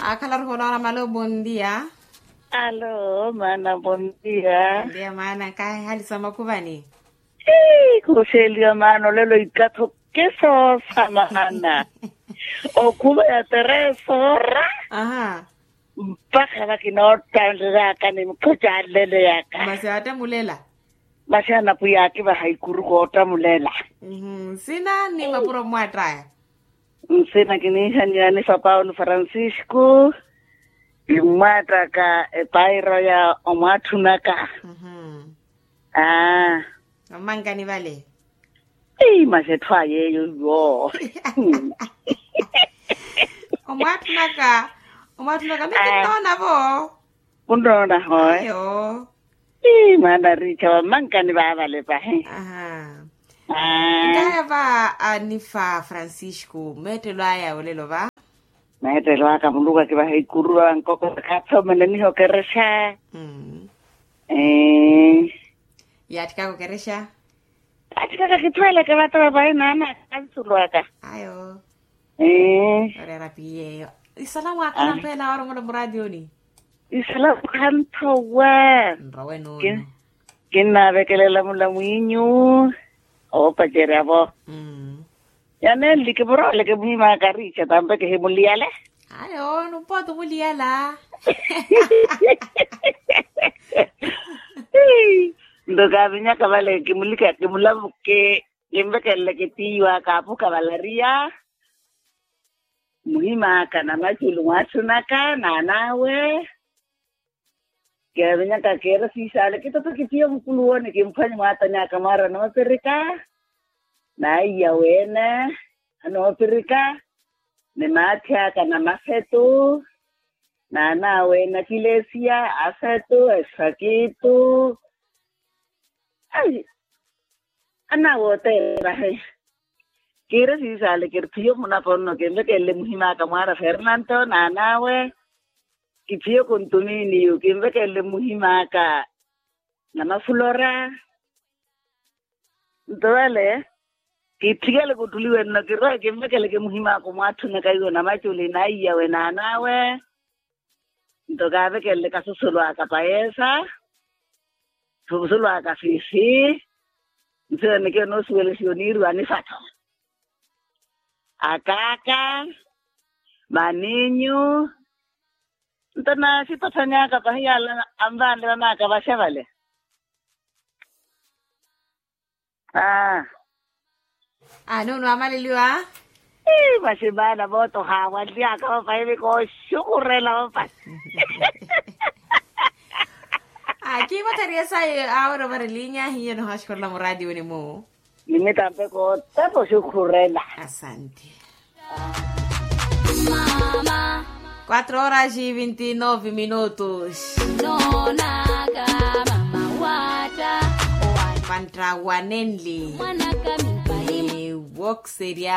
Akala hola malo buen día. Aló, mana, buen día. Buen día, mana. Kai hali sama kubani. Kuselio mano lelo ikato keso sama mana. O kuba ya tereso ra. Aha. Mpaka wakinota nzaka ni mkuja lele yaka. Masihata mulela. Masiana puyaki wa haikuru kota mulela. Sina ni mapuro muatraya. Sina kinisha ni fa Paulo Francisco. Imata ka epairo ya omatunaka. Manga ni vale. Masetwaye yo. Omatunaka mikitona bo. Kundona hoy. Ayo. Mana richa wa manga ni baba le pa he. Kaya ba anifa Francisco metelo aya olelo ba? Metelo aka muluka ke ba he kurua nkoko ka thoma ni ho keresha. Yatika ko keresha. Atika ka kitwela ke batho ba nana kansulwaka. Ayo. Ore rapiye. Isalamu akana pela ora ngolo radio ni. Isalamu kantowa. Rawe no. Kina bekelela mulamuinyu. O pajere abo. Yane like bro like bima karicha tambe ke muliale. Ayo, no puedo muliala. Ndoga binya kabale ke mulika ke mulamuke yembe kelle ke tiwa kapu kabalaria. Muhima kana machulu wasunaka na nawe. Ke binya ka kera sisale ke to kitiyo mkuluone ke mfanya matanya kamara na Afrika. Na iya wena ano Afrika ne mathya kana mafeto na wena kilesia afeto esfakitu ai ana wote rahe kira si sale kirtiyo muna ponno kelle muhima kamara Fernando na we kipiyo kuntumini yu kelle muhima ka na maflora ndole kitigele kutuliwe na kiroe kemekele ke muhima ko mathu ne kayo na machuli na iya we na nawe ndoga bekele kasusulo akapaesa susulo akafisi nsene ke no suele sioniru anifato akaka maninyu ntana sipatanya ka pahiala ambande na ka bashavale No amaliliwa. Masibana boto hawan dia ka pa hivi ko shukurela pa. Aquí mataría sai ahora para línea y no has con la radio ni mo. Limita pe ko tapo shukurela. Asante. 4:29 minutos. No naga mama wata. Pantra wanenli. Wanaka Walk seria.